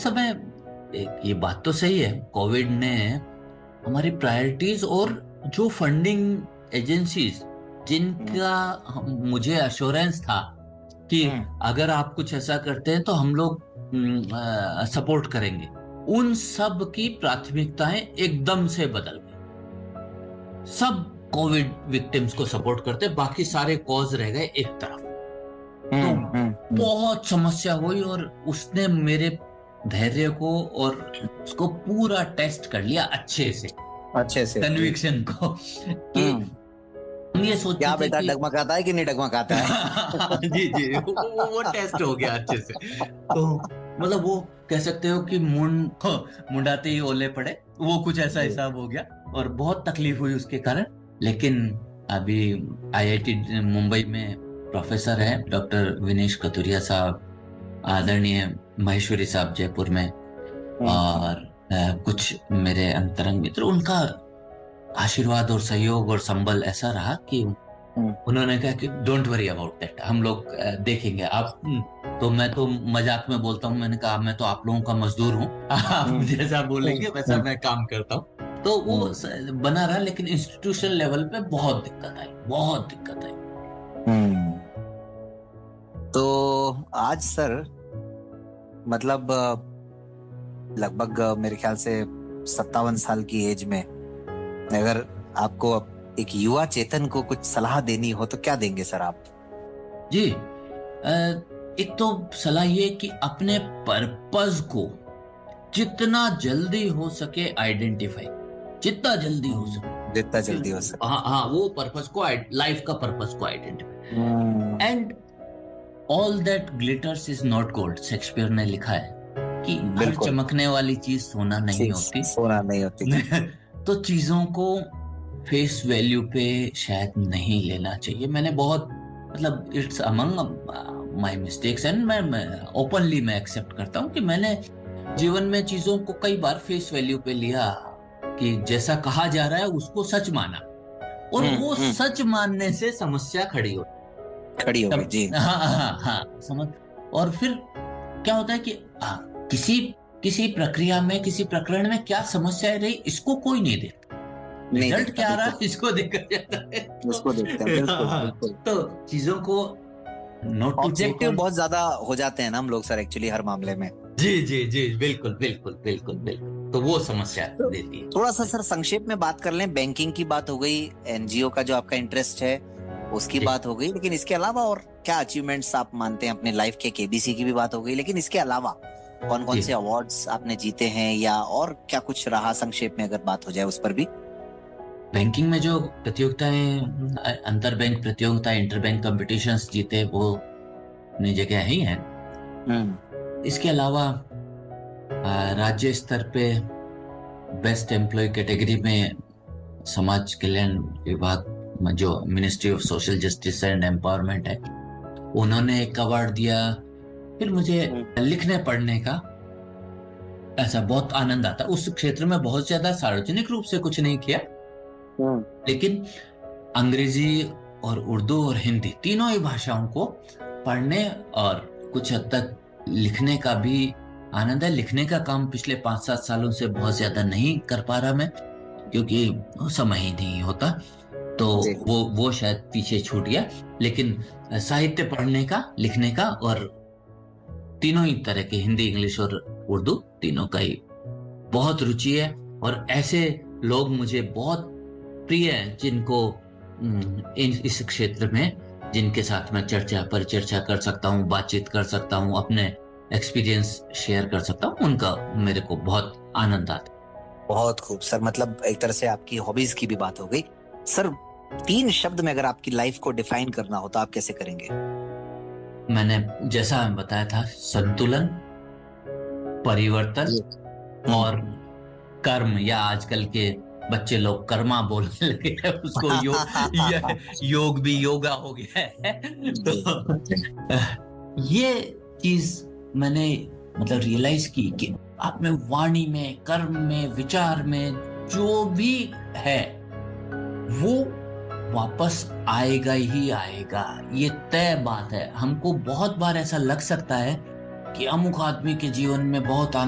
समय ये बात तो सही है, कोविड ने हमारी प्रायोरिटीज और जो फंडिंग एजेंसीज हम्म। जिनका मुझे अश्योरेंस था कि हम्म। अगर आप कुछ ऐसा करते हैं तो हम लोग सपोर्ट करेंगे, उन सब की प्राथमिकताएं एकदम से बदल गई। सब कोविड विक्टिम्स को सपोर्ट करते, बाकी सारे कॉज रह गए एक तरफ। तो हम्म। बहुत समस्या हुई और उसने मेरे धैर्य को और उसको पूरा टेस्ट कर लिया अच्छे से, अच्छे से जी। कन्विक्शन को कि हम्म। हम ये सोचते क्या थे बेटा कि डगमगाता है कि नहीं डगमगाता है? जी जी, वो टेस्ट हो गया अच्छे से। तो मतलब वो कह सकते हो कि मुंडाते ही ओले पड़े, वो कुछ ऐसा जी। हिसाब हो गया। और बहुत तकलीफ हुई उसके कारण। लेकिन अभी आईआईटी मुंबई में प्रोफेसर है डॉक्टर विनेश कथुरिया साहब, आदरणीय महेश्वरी साहब जयपुर में, हम्म। और कुछ मेरे अंतरंग मित्र, उनका आशीर्वाद और सहयोग और संबल ऐसा रहा कि हम्म। उन्होंने कहा कि डोंट वरी अबाउट दैट, हम लोग देखेंगे। आप तो मैं तो मजाक में बोलता हूँ, मैंने कहा मैं तो आप लोगों का मजदूर हूँ, आप हम्म। जैसा बोलेंगे वैसा हम्म। मैं काम करता हूँ। तो वो हम्म। बना रहा, लेकिन इंस्टीट्यूशन लेवल पे बहुत दिक्कत आई, बहुत दिक्कत आई। हम्म। तो आज सर मतलब लगभग मेरे ख्याल से 57 साल की एज में अगर आपको एक युवा चेतन को कुछ सलाह देनी हो तो क्या देंगे सर आप? जी, एक तो सलाह ये कि अपने पर्पस को जितना जल्दी हो सके आइडेंटिफाई, जितना जल्दी हो जितना सके। जल्दी हो सके। हाँ हाँ, वो पर्पस को, लाइफ का पर्पस को identify. Hmm. And all that glitters is not gold, Shakespeare ने लिखा है कि हर बिल्कुल। चमकने वाली चीज सोना नहीं होती। सोना नहीं होती जी। तो चीजों को फेस वैल्यू पे शायद नहीं लेना चाहिए। मैंने बहुत, मतलब it's among my mistakes, and मैं ओपनली मैं एक्सेप्ट करता हूँ कि मैंने जीवन में चीजों को कई बार फेस वैल्यू पे लिया, कि जैसा कहा जा रहा है उसको सच माना, और वो हम्म। सच मानने से समस्या खड़ी हो खड़ी हो गई तब। जी। हाँ हाँ हाँ, समझ। और फिर क्या होता है कि किसी किसी प्रक्रिया में, किसी प्रकरण में क्या समस्या रही, इसको कोई नहीं देखता। नहीं रिजल्ट देखता क्या आ रहा बिल्कुल। है इसको देखा जाता है। तो उसको देखते हैं बिल्कुल हाँ, बिल्कुल। तो चीजों को note to take objective on. बहुत ज्यादा हो जाते हैं ना हम लोग सर एक्चुअली हर मामले में। जी जी जी, बिल्कुल बिल्कुल बिल्कुल बिल्कुल, तो वो समस्या तो देती थोड़ा सा है। सर संक्षेप में बात कर लें। बैंकिंग की बात हो गई, एनजीओ का जो आपका इंटरेस्ट है उसकी जी बात हो गई, लेकिन इसके अलावा और क्या अचीवमेंट्स आप मानते हैं अपने लाइफ के? केबीसी की भी बात हो गई, लेकिन इसके अलावा कौन कौन जी, से अवार्ड्स आपने जीते हैं या और क्या कुछ रहा, संक्षेप में अगर बात हो जाए उस पर भी। बैंकिंग में जो प्रतियोगिताएं, अंतर बैंक प्रतियोगिता, इंटर बैंक कॉम्पिटिशन्स जीते, वो अपनी जगह ही हैं। हम्म। इसके अलावा राज्य स्तर पे बेस्ट एम्प्लॉय कैटेगरी में समाज कल्याण विभाग में, जो ministry of social justice and empowerment है, उन्होंने एक अवार्ड दिया। फिर मुझे हम्म। लिखने पढ़ने का ऐसा बहुत आनंद आता। उस क्षेत्र में बहुत ज्यादा सार्वजनिक रूप से कुछ नहीं किया, हम्म। लेकिन अंग्रेजी और उर्दू और हिंदी तीनों ही भाषाओं को पढ़ने और कुछ हद तक लिखने का भी आनंद है। लिखने का काम पिछले 5-7 सालों से बहुत ज्यादा नहीं कर पा रहा मैं, क्योंकि समय ही नहीं होता। तो जी। वो शायद पीछे छूट गया। लेकिन साहित्य पढ़ने का, लिखने का, और तीनों ही तरह के, हिंदी इंग्लिश और उर्दू, तीनों का ही बहुत रुचि है। और ऐसे लोग मुझे बहुत प्रिय हैं जिनको इस क्षेत्र में, जिनके साथ मैं चर्चा पर चर्चा कर सकता हूँ, बातचीत कर सकता हूँ, अपने एक्सपीरियंस शेयर कर सकता हूँ, उनका मेरे को बहुत आनंद आता बहुत खूब सर, मतलब एक तरह से आपकी हॉबीज की भी बात हो गई सर। 3 शब्द में अगर आपकी लाइफ को डिफाइन करना हो तो आप कैसे करेंगे? है। मैंने जैसा बताया था, संतुलन, परिवर्तन जी। और कर्म, या आजकल के बच्चे लोग कर्मा बोलने लगे हैं, उसको योग भी योगा हो गया है। जी। तो ये चीज मैंने मतलब रियलाइज की कि आप में वाणी में, कर्म में, विचार में जो भी है, वो वापस आएगा ही आएगा। ये तय बात है। हमको बहुत बार ऐसा लग सकता है कि अमुक आदमी के जीवन में बहुत